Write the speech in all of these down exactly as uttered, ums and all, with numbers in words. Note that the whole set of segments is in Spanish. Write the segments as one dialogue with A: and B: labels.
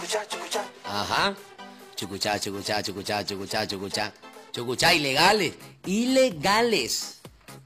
A: Ajá. Chucuchá, chucuchá, chucuchá, chucuchá, chucuchá. Chucuchá, ilegales. Ilegales.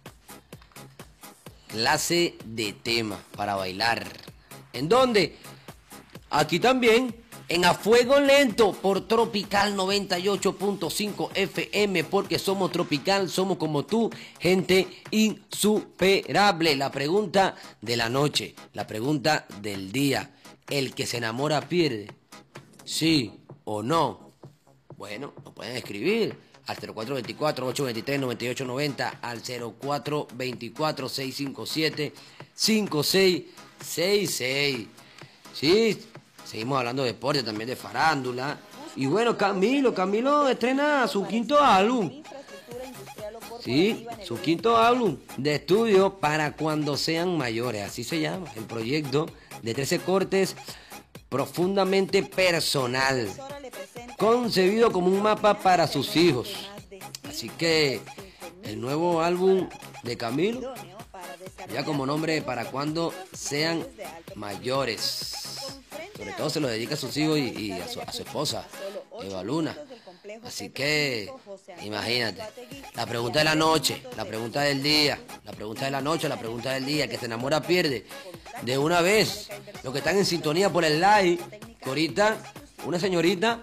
A: Clase de tema para bailar. ¿En dónde? Aquí también. En A Fuego Lento por Tropical noventa y ocho punto cinco F M, porque somos tropical, somos como tú, gente insuperable. La pregunta de la noche, la pregunta del día, ¿el que se enamora pierde? ¿Sí o no? Bueno, nos pueden escribir al cero cuatro dos cuatro, ocho dos tres, nueve ocho nueve cero, al cero cuatro dos cuatro, seis cinco siete, cinco seis seis seis. Sí. Seguimos hablando de deporte, también de farándula. Y bueno, Camilo, Camilo estrena su quinto álbum. Sí, su quinto álbum de estudio para cuando sean mayores. Así se llama el proyecto de trece cortes profundamente personal. Concebido como un mapa para sus hijos. Así que el nuevo álbum de Camilo, ya como nombre para cuando sean mayores. Sobre todo se lo dedica a sus hijos y, y a, su, a su esposa, Eva Luna. Así que, imagínate. La pregunta de la noche, la pregunta del día, la pregunta de la noche, la pregunta del día. El que se enamora pierde. De una vez, los que están en sintonía por el live, que ahorita una señorita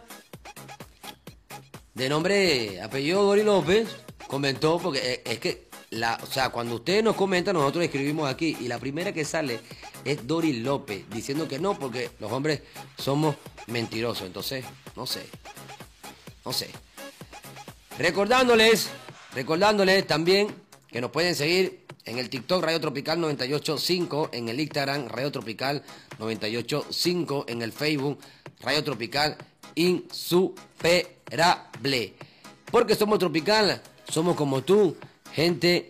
A: de nombre, apellido Dori López, comentó, porque es que, la, o sea, cuando ustedes nos comentan, nosotros escribimos aquí, y la primera que sale es Dori López, diciendo que no, porque los hombres somos mentirosos. Entonces, no sé, no sé. Recordándoles, recordándoles también que nos pueden seguir en el TikTok Radio Tropical noventa y ocho punto cinco, en el Instagram Radio Tropical noventa y ocho punto cinco, en el Facebook Radio Tropical Insuperable. Porque somos tropical, somos como tú, gente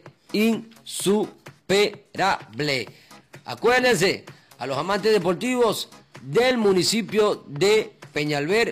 A: insuperable. Acuérdense, a los amantes deportivos del municipio de Peñalver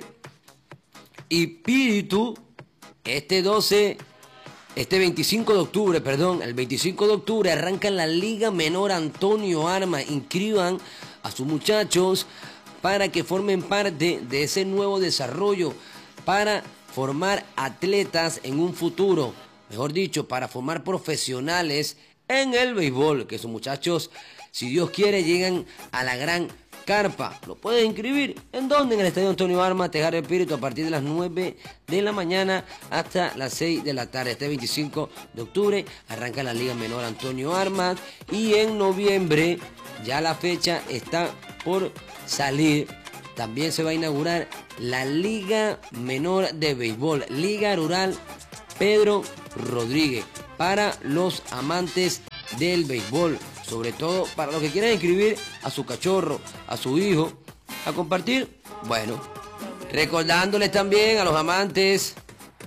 A: y Píritu, este doce, este veinticinco de octubre, perdón, el veinticinco de octubre arranca la Liga Menor Antonio Armas. Inscriban a sus muchachos para que formen parte de ese nuevo desarrollo, para formar atletas en un futuro, mejor dicho, para formar profesionales en el béisbol, que sus muchachos, si Dios quiere, llegan a la gran carpa. Lo pueden inscribir. ¿En dónde? En el Estadio Antonio Armas, Tejar Espíritu, a partir de las nueve de la mañana hasta las seis de la tarde. Este veinticinco de octubre arranca la Liga Menor Antonio Armas, y en noviembre ya la fecha está por salir. También se va a inaugurar la Liga Menor de Béisbol, Liga Rural Pedro Rodríguez, para los amantes del béisbol, sobre todo para los que quieran inscribir a su cachorro, a su hijo, a compartir. Bueno, recordándoles también a los amantes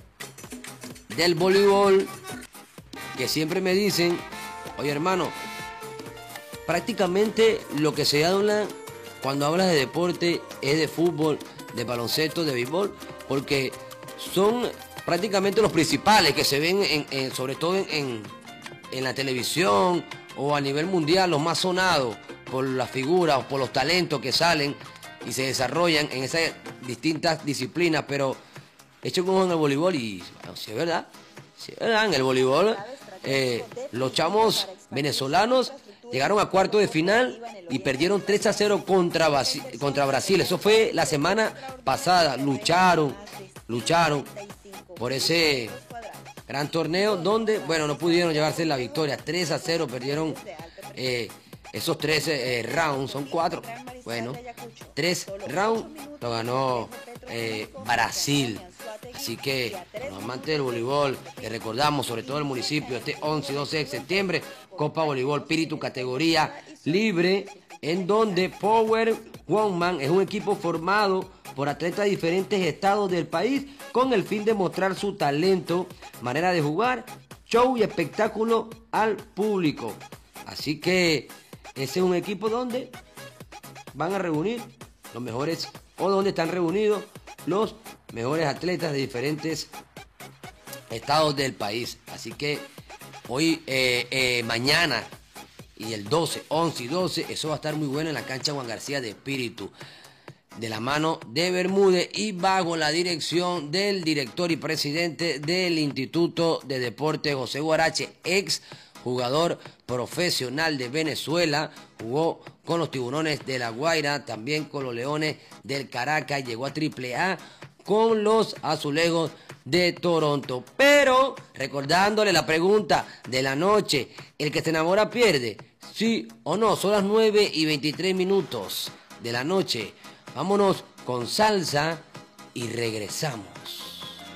A: del voleibol, que siempre me dicen, oye hermano, prácticamente lo que se habla cuando hablas de deporte es de fútbol, de baloncesto, de béisbol, porque son prácticamente los principales que se ven, en, en, sobre todo en, en, en la televisión o a nivel mundial, los más sonados por las figuras o por los talentos que salen y se desarrollan en esas distintas disciplinas. Pero echen un ojo en el voleibol y, bueno, si es verdad, si es verdad, en el voleibol eh, los chamos venezolanos llegaron a cuarto de final y perdieron tres a cero contra, contra Brasil. Eso fue la semana pasada. Lucharon, lucharon por ese gran torneo donde, bueno, no pudieron llevarse la victoria. tres a cero perdieron eh, esos tres eh, rounds, son cuatro. Bueno, tres rounds lo ganó eh, Brasil. Así que, a los amantes del voleibol, les recordamos, sobre todo el municipio, este once y doce de septiembre, Copa Voleibol Píritu, categoría libre, en donde Power Woman es un equipo formado por atletas de diferentes estados del país con el fin de mostrar su talento, manera de jugar, show y espectáculo al público. Así que ese es un equipo donde van a reunir los mejores, o donde están reunidos los mejores atletas de diferentes estados del país. Así que hoy, eh, eh, mañana y el doce, once y doce, eso va a estar muy bueno en la cancha Juan García de Espíritu. de la mano de Bermúdez y bajo la dirección del director y presidente del Instituto de Deporte José Guarache, ex jugador profesional de Venezuela, jugó con los Tiburones de La Guaira, también con los Leones del Caracas, llegó a Triple A con los Azulejos de Toronto. Pero, recordándole la pregunta de la noche, ¿el que se enamora pierde? ¿Sí o no? Son las nueve y veintitrés minutos de la noche. Vámonos con salsa y regresamos.